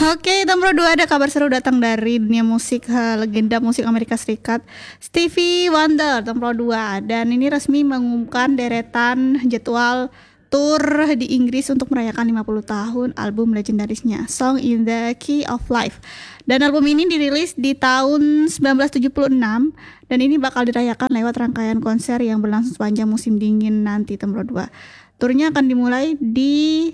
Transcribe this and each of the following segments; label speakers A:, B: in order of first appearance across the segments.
A: Oke, nomor 2 ada kabar seru datang dari dunia musik, legenda musik Amerika Serikat, Stevie Wonder, nomor 2. Dan ini resmi mengumumkan deretan jadwal tour di Inggris untuk merayakan 50 tahun album legendarisnya, Song in the Key of Life. Dan album ini dirilis di tahun 1976 dan ini bakal dirayakan lewat rangkaian konser yang berlangsung sepanjang musim dingin nanti, nomor 2. Turnya akan dimulai di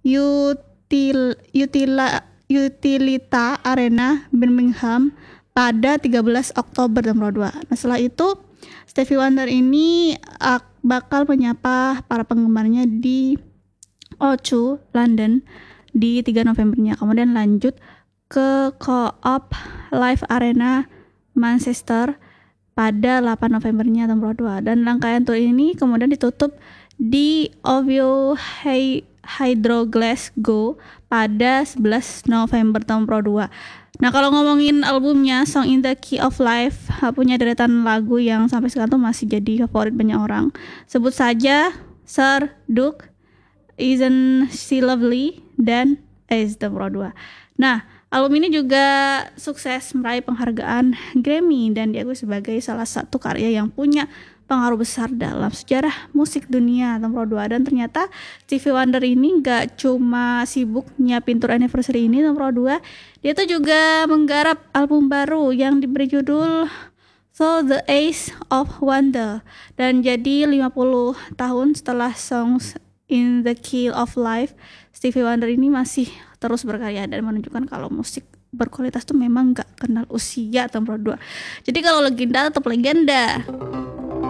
A: Utilita Arena Birmingham pada 13 Oktober nomor 2. Nah, setelah itu Stevie Wonder ini bakal menyapa para penggemarnya di O2 London di 3 Novembernya. Kemudian lanjut ke Co-op Live Arena Manchester pada 8 Novembernya nomor 2. Dan rangkaian tour ini kemudian ditutup di OVO Hydro Glasgow pada 11 November nomor 2. Nah, kalau ngomongin albumnya Song in the Key of Life, punya deretan lagu yang sampai sekarang tuh masih jadi favorit banyak orang. Sebut saja Sir Duke, Isn't She Lovely, dan Ace nomor 2. Nah, album ini juga sukses meraih penghargaan Grammy dan diakui sebagai salah satu karya yang punya pengaruh besar dalam sejarah musik dunia nomor 2. Dan ternyata Stevie Wonder ini gak cuma sibuk nyiapin tour anniversary ini nomor 2, dia tuh juga menggarap album baru yang diberi judul So the Ace of Wonder. Dan jadi 50 tahun setelah Songs in the Key of Life, Stevie Wonder ini masih terus berkarya dan menunjukkan kalau musik berkualitas tuh memang gak kenal usia nomor 2. Jadi kalau legenda tetap legenda.